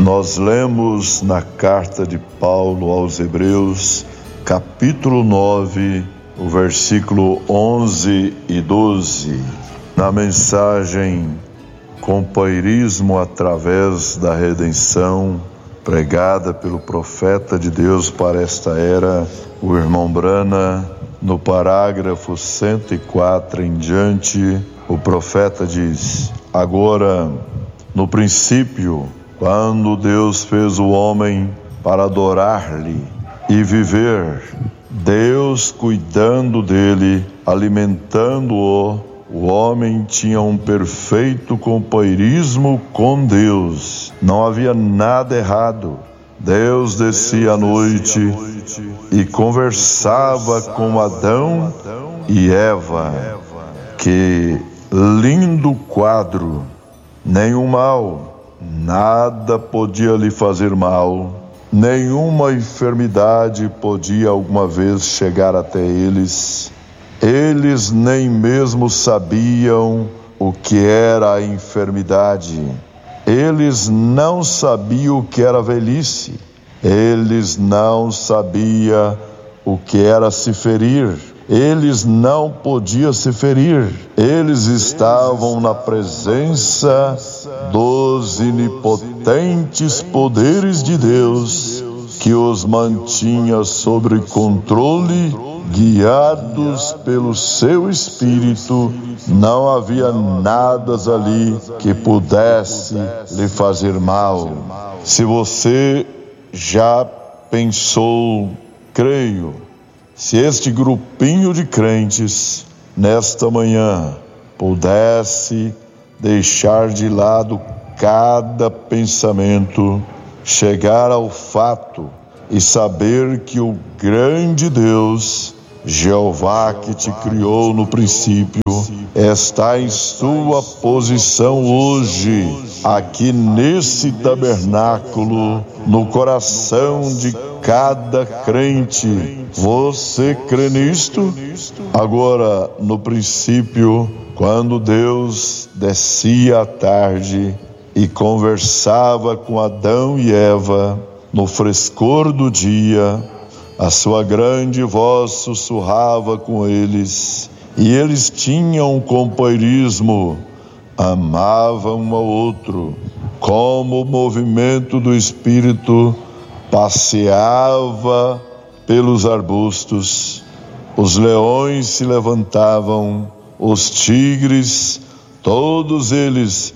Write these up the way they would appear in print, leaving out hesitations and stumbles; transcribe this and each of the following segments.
Nós lemos na carta de Paulo aos Hebreus, capítulo 9, o versículo 11 e 12, na mensagem Companheirismo através da redenção, pregada pelo profeta de Deus para esta era, o irmão Brana. No parágrafo 104 em diante, o profeta diz: agora, no princípio, quando Deus fez o homem para adorar-lhe e viver, Deus cuidando dele, alimentando-o, o homem tinha um perfeito companheirismo com Deus. Não havia nada errado. Deus descia à noite e conversava com Adão e Eva. Que lindo quadro! Nenhum mal. Nada podia lhe fazer mal, nenhuma enfermidade podia alguma vez chegar até eles. Eles nem mesmo sabiam o que era a enfermidade. Eles não sabiam o que era velhice. Eles não sabiam o que era se ferir. Eles não podiam se ferir. Eles estavam na presença dos onipotentes poderes de Deus, que os mantinha sob controle, guiados pelo seu Espírito. Não havia nada ali que pudesse lhe fazer mal. Se você já pensou, creio, se este grupinho de crentes, nesta manhã, pudesse deixar de lado cada pensamento, chegar ao fato e saber que o grande Deus, Jeová, que te criou no princípio, está em sua posição hoje, aqui nesse tabernáculo, no coração de cada crente. Você crê nisto? Agora, no princípio, quando Deus descia à tarde e conversava com Adão e Eva, no frescor do dia, a sua grande voz sussurrava com eles, e eles tinham um companheirismo, amavam um ao outro, como o movimento do Espírito passeava pelos arbustos, os leões se levantavam, os tigres, todos eles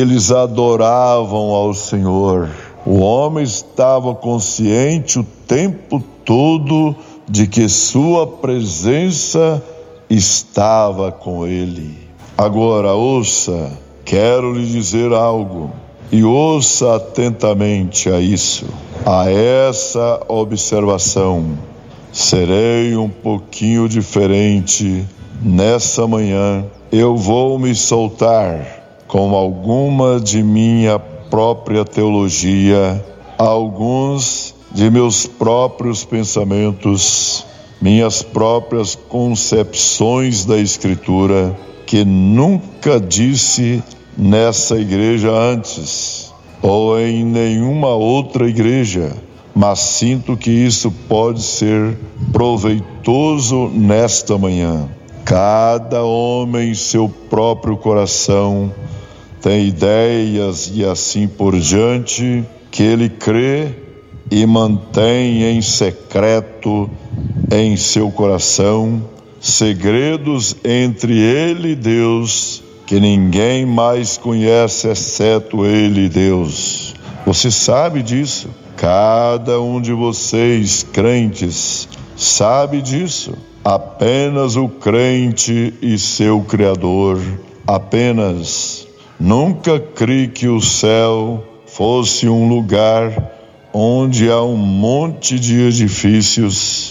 adoravam ao Senhor. O homem estava consciente o tempo todo de que sua presença estava com ele. Agora ouça, quero lhe dizer algo, e ouça atentamente a isso, a essa observação. Serei um pouquinho diferente nessa manhã. Eu vou me soltar com alguma de minha própria teologia, alguns de meus próprios pensamentos, minhas próprias concepções da Escritura, que nunca disse nessa igreja antes, ou em nenhuma outra igreja, mas sinto que isso pode ser proveitoso nesta manhã. Cada homem em seu próprio coração tem ideias e assim por diante, que ele crê e mantém em secreto em seu coração, segredos entre ele e Deus, que ninguém mais conhece exceto ele e Deus. Você sabe disso? Cada um de vocês, crentes, sabe disso. Apenas o crente e seu Criador. Apenas. Nunca criei que o céu fosse um lugar onde há um monte de edifícios,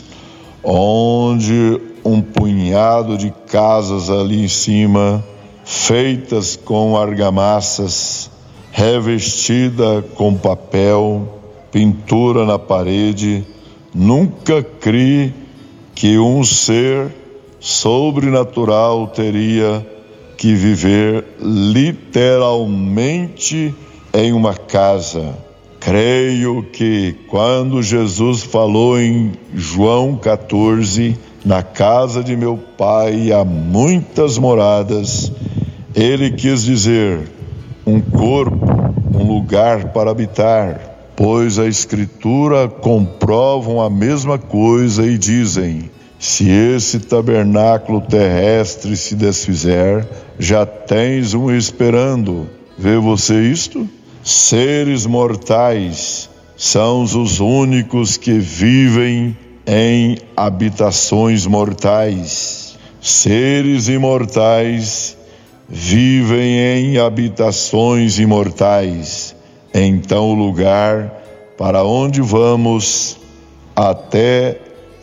onde um punhado de casas ali em cima, feitas com argamassas, revestida com papel, pintura na parede. Nunca criei que um ser sobrenatural teria que viver literalmente em uma casa. Creio que quando Jesus falou em João 14, na casa de meu Pai há muitas moradas, ele quis dizer um corpo, um lugar para habitar, pois a Escritura comprovam a mesma coisa e dizem: se esse tabernáculo terrestre se desfizer, já tens um esperando. Vê você isto? Seres mortais são os únicos que vivem em habitações mortais. Seres imortais vivem em habitações imortais. Então o lugar para onde vamos até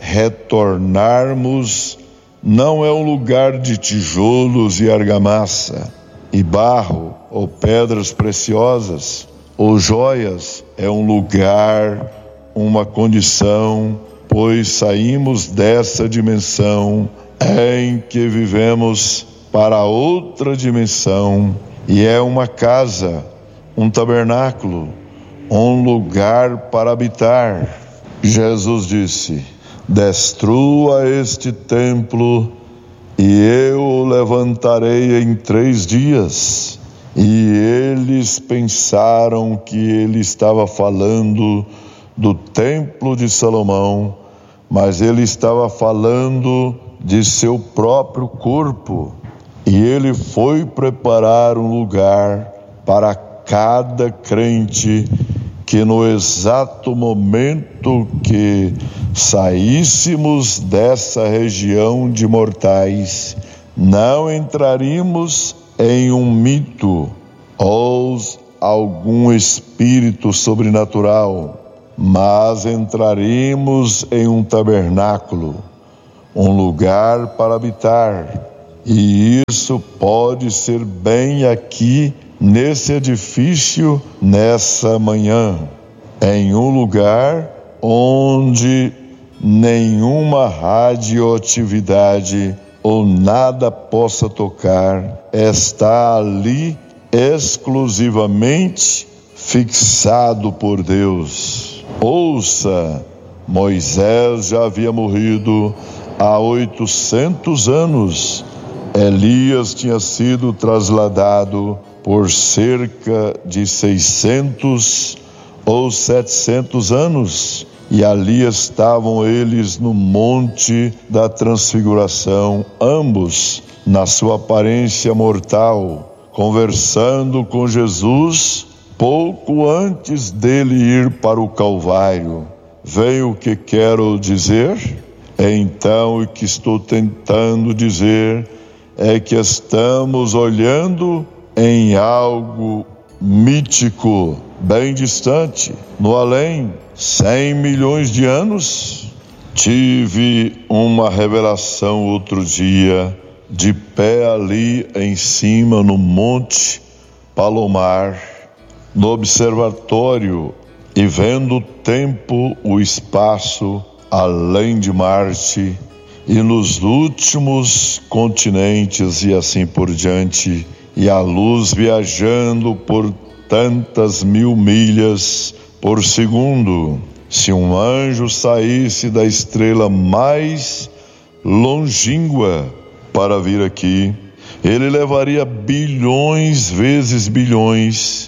retornarmos não é um lugar de tijolos e argamassa, e barro, ou pedras preciosas, ou joias. É um lugar, uma condição, pois saímos dessa dimensão em que vivemos para outra dimensão, e é uma casa, um tabernáculo, um lugar para habitar. Jesus disse: destrua este templo e eu o levantarei em 3 dias. E eles pensaram que ele estava falando do templo de Salomão, mas ele estava falando de seu próprio corpo. E ele foi preparar um lugar para cada crente que no exato momento que saíssemos dessa região de mortais, não entraríamos em um mito ou algum espírito sobrenatural, mas entraríamos em um tabernáculo, um lugar para habitar. E isso pode ser bem aqui nesse edifício, nessa manhã, em um lugar onde nenhuma radioatividade ou nada possa tocar, está ali exclusivamente fixado por Deus. Ouça, Moisés já havia morrido há 800 anos. Elias tinha sido trasladado por cerca de 600 ou 700 anos, e ali estavam eles no Monte da Transfiguração, ambos na sua aparência mortal, conversando com Jesus pouco antes dele ir para o Calvário. Vem o que quero dizer? Então, o que estou tentando dizer é que estamos olhando em algo mítico, bem distante, no além, 100 milhões de anos. Tive uma revelação outro dia, de pé ali em cima no Monte Palomar, no observatório, e vendo o tempo, o espaço, além de Marte, e nos últimos continentes e assim por diante, e a luz viajando por tantas 1000 milhas por segundo. Se um anjo saísse da estrela mais longínqua para vir aqui, ele levaria bilhões vezes bilhões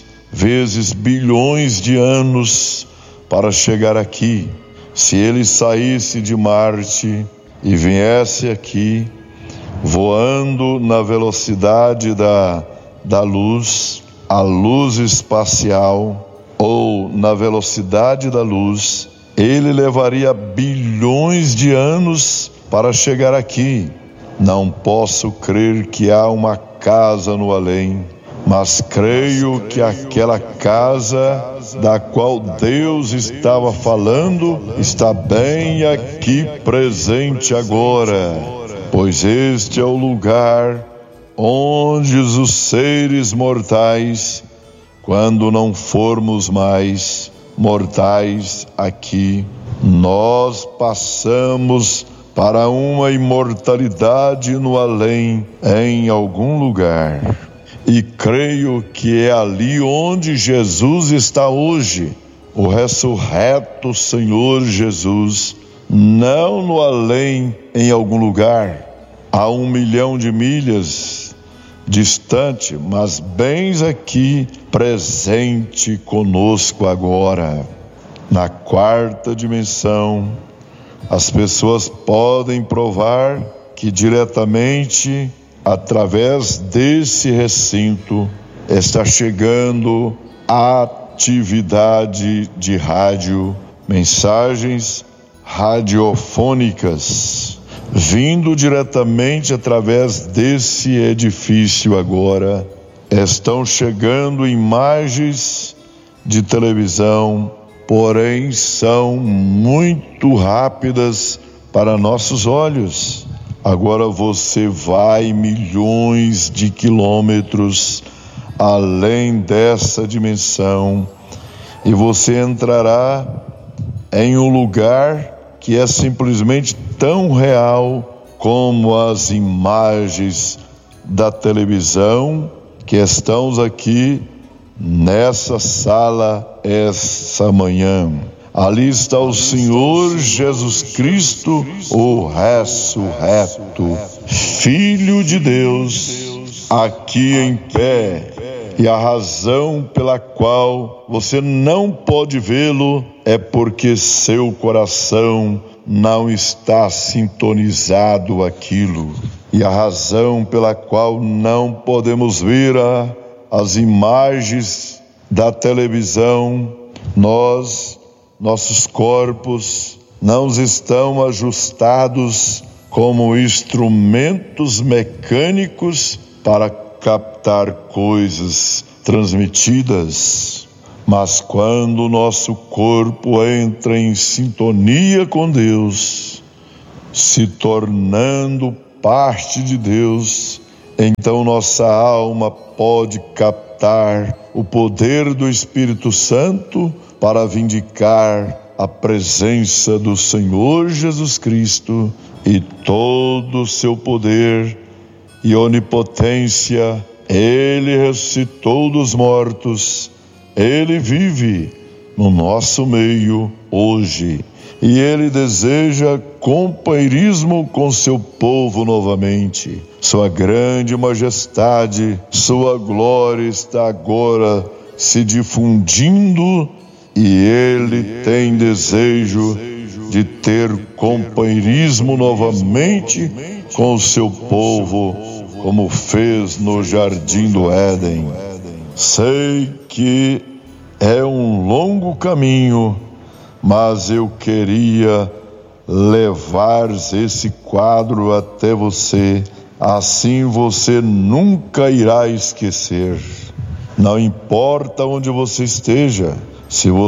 de anos para chegar aqui. Se ele saísse de Marte e viesse aqui, voando na velocidade da luz, a luz espacial, ou na velocidade da luz, ele levaria bilhões de anos para chegar aqui. Não posso crer que há uma casa no além, mas creio que aquela casa da qual Deus estava falando está bem aqui presente agora, pois este é o lugar onde os seres mortais, quando não formos mais mortais aqui, nós passamos para uma imortalidade no além, em algum lugar. E creio que é ali onde Jesus está hoje, o ressurreto Senhor Jesus, não no além em algum lugar, a 1 milhão de milhas distante, mas bem aqui presente conosco agora. Na 4ª dimensão, as pessoas podem provar que diretamente através desse recinto está chegando a atividade de rádio, mensagens radiofônicas, vindo diretamente através desse edifício agora. Estão chegando imagens de televisão, porém são muito rápidas para nossos olhos. Agora você vai milhões de quilômetros além dessa dimensão e você entrará em um lugar que é simplesmente tão real como as imagens da televisão que estamos aqui nessa sala essa manhã. Ali está o Senhor Jesus Cristo, o ressurreto, Filho de Deus, aqui em pé. E a razão pela qual você não pode vê-lo é porque seu coração não está sintonizado àquilo. E a razão pela qual não podemos ver as imagens da televisão, nossos corpos não estão ajustados como instrumentos mecânicos para captar coisas transmitidas. Mas quando o nosso corpo entra em sintonia com Deus, se tornando parte de Deus, então nossa alma pode captar o poder do Espírito Santo para vindicar a presença do Senhor Jesus Cristo e todo o seu poder e onipotência. Ele ressuscitou dos mortos, Ele vive no nosso meio hoje e Ele deseja companheirismo com seu povo novamente. Sua grande majestade, sua glória está agora se difundindo e Ele tem desejo de ter companheirismo novamente com o seu povo, como fez no Jardim do Éden. Sei que é um longo caminho, mas eu queria levar esse quadro até você. Assim você nunca irá esquecer. Não importa onde você esteja, se você